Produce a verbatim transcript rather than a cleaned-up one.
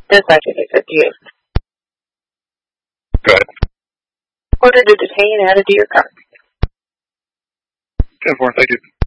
This nineteen fifty-eight. Go ahead. Order to detain added to your card. ten four, thank you.